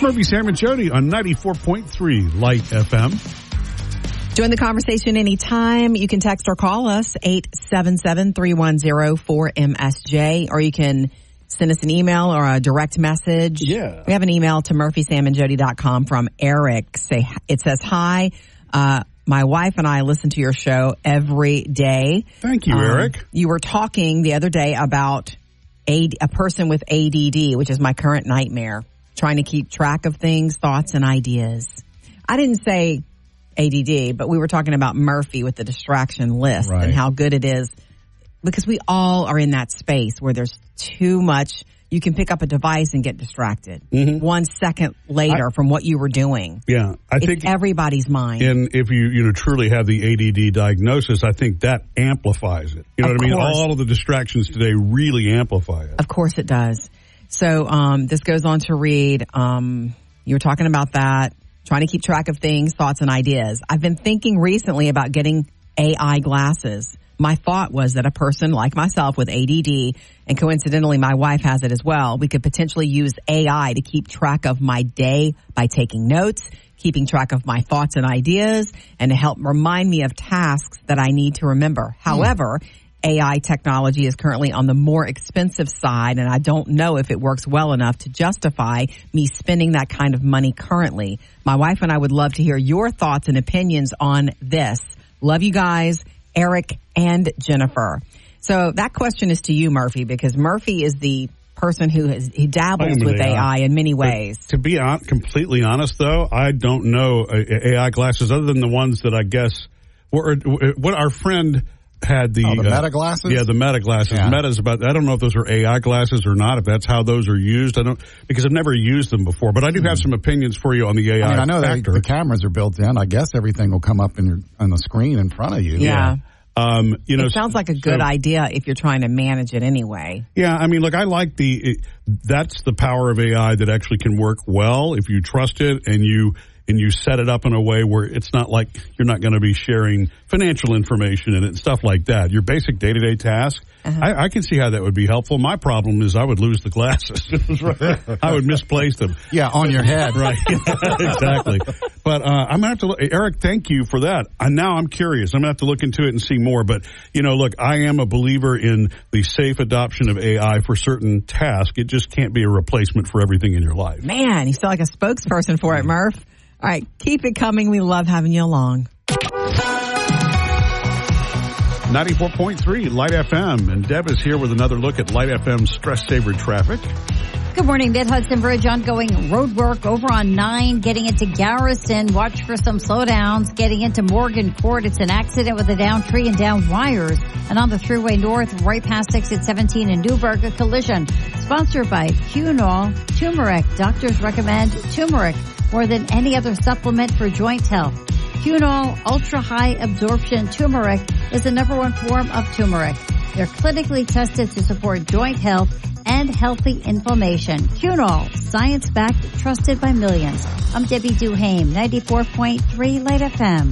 Murphy, Sam, and Jody on 94.3 Light FM. Join the conversation anytime. You can text or call us 877-310-4MSJ, or you can send us an email or a direct message. Yeah. We have an email to murphysamandjody.com from Eric. It says, hi, my wife and I listen to your show every day. Thank you, Eric. You were talking the other day about a person with ADD, which is my current nightmare, trying to keep track of things, thoughts, and ideas. I didn't say ADD, but we were talking about Murphy with the distraction list and how good it is, because we all are in that space where there's too much. You can pick up a device and get distracted 1 second later from what you were doing. Yeah, I think everybody's mind. And if you truly have the ADD diagnosis, I think that amplifies it. You know what I mean? All of the distractions today really amplify it. Of course it does. So this goes on to read, you were talking about that, trying to keep track of things, thoughts, and ideas. I've been thinking recently about getting AI glasses. My thought was that a person like myself with ADD, and coincidentally my wife has it as well, we could potentially use AI to keep track of my day by taking notes, keeping track of my thoughts and ideas, and to help remind me of tasks that I need to remember. However, AI technology is currently on the more expensive side, and I don't know if it works well enough to justify me spending that kind of money currently. My wife and I would love to hear your thoughts and opinions on this. Love you guys, Eric and Jennifer. So that question is to you, Murphy, because Murphy is the person who dabbles with AI in many ways. But to be completely honest, though, I don't know AI glasses other than the ones that I guess what our friend had the Meta glasses. Yeah, the Meta glasses. Yeah. Meta's about. I don't know if those are AI glasses or not. If that's how those are used, I don't, because I've never used them before. But I do have some opinions for you on the AI. I know factor. that the cameras are built in. I guess everything will come up on the screen in front of you. Yeah. It sounds like a good idea if you're trying to manage it anyway. Yeah, I mean, look, I like that's the power of AI that actually can work well if you trust it and you set it up in a way where it's not like you're not going to be sharing financial information and stuff like that. Your basic day-to-day tasks, I can see how that would be helpful. My problem is I would lose the glasses. I would misplace them. Yeah, on your head. Right. Exactly. But I'm going to have to look. Eric, thank you for that. Now I'm curious. I'm going to have to look into it and see more. But, look, I am a believer in the safe adoption of AI for certain tasks. It just can't be a replacement for everything in your life. Man, you sound like a spokesperson for it, Murph. All right, keep it coming. We love having you along. 94.3 Light FM, and Deb is here with another look at Light FM's stress-saver traffic. Good morning. Mid-Hudson Bridge ongoing road work over on 9, getting into Garrison. Watch for some slowdowns. Getting into Morgan Court, it's an accident with a down tree and down wires. And on the Thruway North, right past exit 17 in Newburgh, a collision. Sponsored by Cunol Turmeric. Doctors recommend turmeric more than any other supplement for joint health. Cunol Ultra High Absorption Turmeric is the #1 form of turmeric. They're clinically tested to support joint health and healthy inflammation. Cunol, science-backed, trusted by millions. I'm Debbie Duhame, 94.3 Light FM.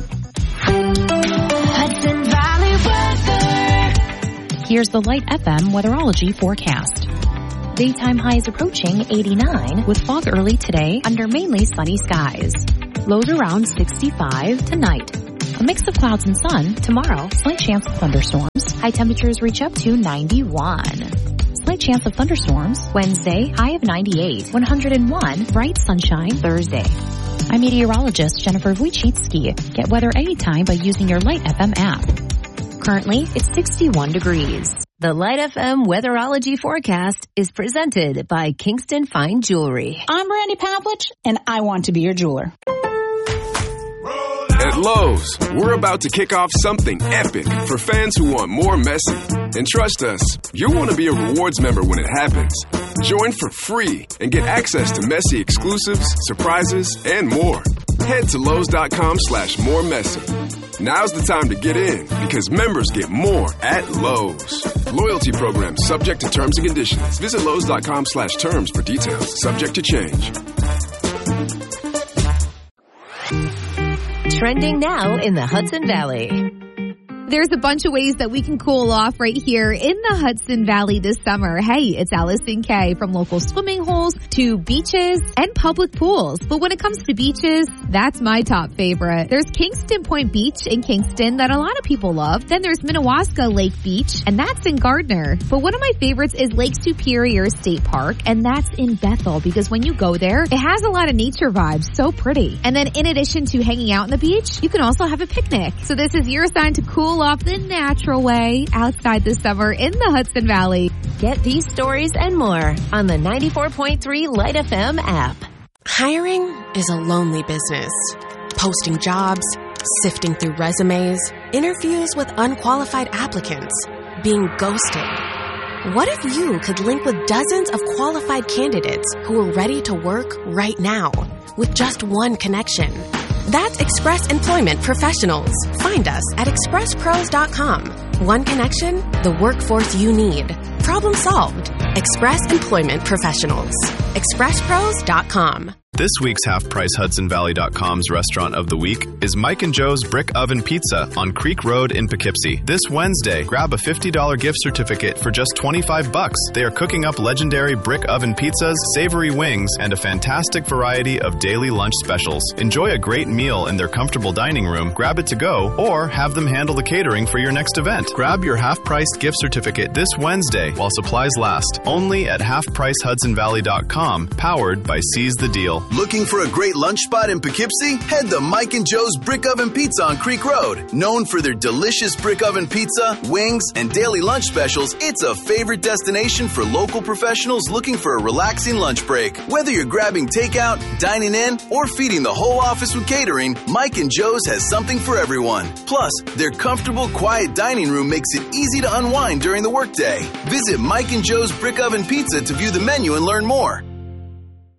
Hudson Valley weather. Here's the Light FM weatherology forecast. Daytime highs approaching 89 with fog early today under mainly sunny skies. Lows around 65 tonight. A mix of clouds and sun tomorrow. Slight chance of thunderstorms. High temperatures reach up to 91. Slight chance of thunderstorms Wednesday. High of 98. 101 bright sunshine Thursday. I'm meteorologist Jennifer Wojcicki. Get weather anytime by using your Light FM app. Currently, it's 61 degrees. The Light FM weatherology forecast is presented by Kingston Fine Jewelry. I'm Brandy Pavlich, and I want to be your jeweler. At Lowe's, we're about to kick off something epic for fans who want more Messi. And trust us, you'll want to be a rewards member when it happens. Join for free and get access to Messi exclusives, surprises, and more. Head to Lowe's.com/more Messi. Now's the time to get in because members get more at Lowe's. Loyalty program subject to terms and conditions. Visit Lowe's.com/terms for details. Subject to change. Trending now in the Hudson Valley. There's a bunch of ways that we can cool off right here in the Hudson Valley this summer. Hey, it's Allison Kay, from local swimming holes to beaches and public pools. But when it comes to beaches, that's my top favorite. There's Kingston Point Beach in Kingston that a lot of people love. Then there's Minnewaska Lake Beach, and that's in Gardner. But one of my favorites is Lake Superior State Park, and that's in Bethel, because when you go there, it has a lot of nature vibes. So pretty. And then in addition to hanging out on the beach, you can also have a picnic. So this is your sign to cool off the natural way outside this summer in the Hudson Valley. Get these stories and more on the 94.3 Light FM app. Hiring is a lonely business. Posting jobs, sifting through resumes, interviews with unqualified applicants, being ghosted. What if you could link with dozens of qualified candidates who are ready to work right now with just one connection? That's Express Employment Professionals. Find us at expresspros.com. One connection, the workforce you need. Problem solved. Express Employment Professionals. expresspros.com. This week's HalfPriceHudsonValley.com's Restaurant of the Week is Mike and Joe's Brick Oven Pizza on Creek Road in Poughkeepsie. This Wednesday, grab a $50 gift certificate for just $25. They are cooking up legendary brick oven pizzas, savory wings, and a fantastic variety of daily lunch specials. Enjoy a great meal in their comfortable dining room, grab it to go, or have them handle the catering for your next event. Grab your half-priced gift certificate this Wednesday while supplies last, only at HalfPriceHudsonValley.com, powered by Seize the Deal. Looking for a great lunch spot in Poughkeepsie? Head to Mike and Joe's Brick Oven Pizza on Creek Road. Known for their delicious brick oven pizza, wings, and daily lunch specials, it's a favorite destination for local professionals looking for a relaxing lunch break. Whether you're grabbing takeout, dining in, or feeding the whole office with catering, Mike and Joe's has something for everyone. Plus, their comfortable, quiet dining room makes it easy to unwind during the workday. Visit Mike and Joe's Brick Oven Pizza to view the menu and learn more.